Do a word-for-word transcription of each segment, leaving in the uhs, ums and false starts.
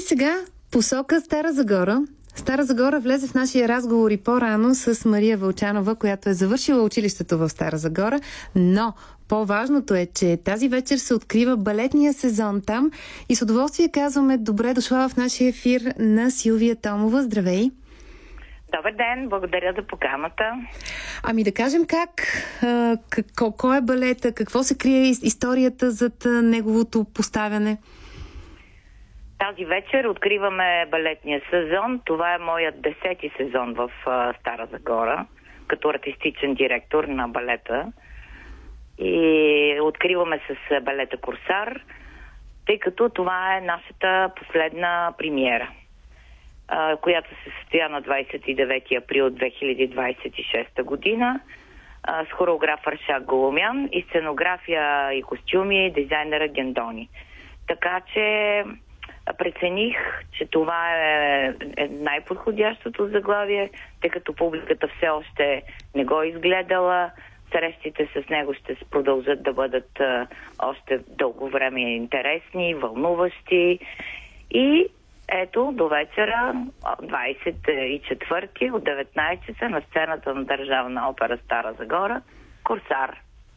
сега посока Стара Загора. Стара Загора влезе в нашия разговор и по-рано с Мария Вълчанова, която е завършила училището в Стара Загора, но по-важното е, че тази вечер се открива балетния сезон там и с удоволствие казваме добре дошла в нашия ефир на Силвия Томова. Здравей! Добър ден, благодаря за поканата. Ами да кажем как, какво, кой е балета, какво се крие историята зад неговото поставяне? Тази вечер откриваме балетния сезон. Това е моят десети сезон в Стара Загора, като артистичен директор на балета. И откриваме с балета Корсар, тъй като това е нашата последна премиера, която се състоя на двадесет и девети април две хиляди двадесет и шеста година с хореограф Аршак Голомян и сценография и костюми дизайнера Гендони. Така че прецених, че това е най-подходящото заглавие, тъй като публиката все още не го е изгледала. Срещите с него ще продължат да бъдат още дълго време интересни, вълнуващи. И ето, до вечера, двадесет и четвърти от деветнадесет часа на сцената на Държавна опера Стара Загора, Корсар.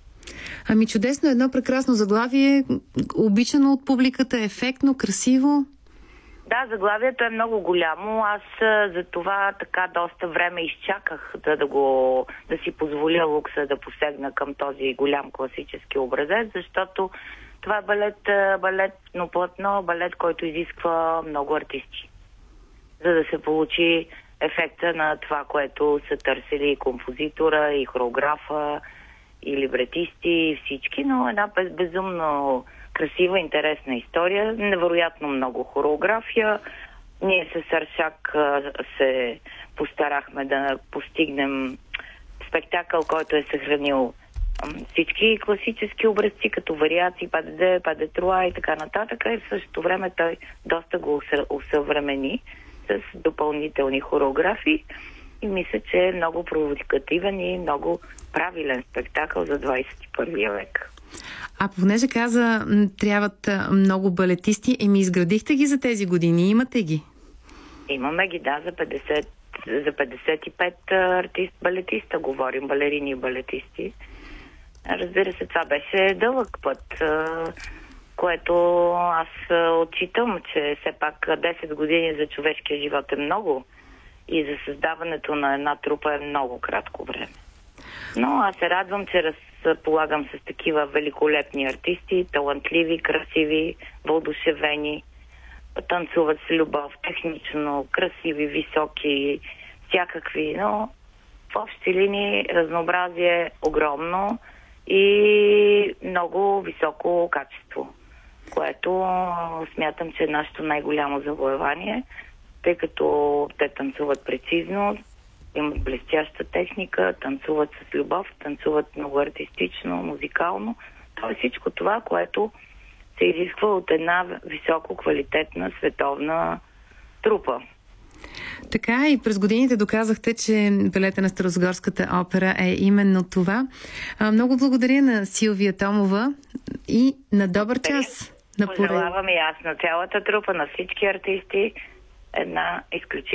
Ами чудесно, едно прекрасно заглавие, обичано от публиката, ефектно, красиво. Да, заглавието е много голямо. Аз за това така доста време изчаках да, да, го, да си позволя лукса да посегна към този голям класически образец, защото това е балет, балетно платно, балет, който изисква много артисти, за да се получи ефекта на това, което са търсили и композитора, и хореографа, и либретисти, и всички, но една безумно красива, интересна история, невероятно много хореография. Ние с Аршак се постарахме да постигнем спектакъл, който е съхранил всички класически образци, като вариации, падеде, падетруа и така нататък, и в същото време той доста го усъвремени с допълнителни хореографии и мисля, че е много провокативен и много правилен спектакъл за двадесет и първи век. А понеже каза, трябват много балетисти, еми изградихте ги за тези години, имате ги? Имаме ги, да, за петдесет, за петдесет и пет артист, балетиста, говорим, балерини и балетисти. Разбира се, това беше дълъг път, което аз отчитам, че все пак десет години за човешкия живот е много и за създаването на една трупа е много кратко време. Но аз се радвам, че разполагам с такива великолепни артисти, талантливи, красиви, въодушевени, танцуват с любов, технично, красиви, високи, всякакви, но в общи линии разнообразие е огромно и много високо качество, което смятам, че е нашето най-голямо завоевание, тъй като те танцуват прецизно, имат блестяща техника, танцуват с любов, танцуват много артистично, музикално. Това е всичко това, което се изисква от една високо квалитетна световна трупа. Така и през годините доказахте, че балета на Старозагорската опера е именно това. А, много благодаря на Силвия Томова и на добър час. Пожелавам и аз на цялата трупа, на всички артисти една изключителна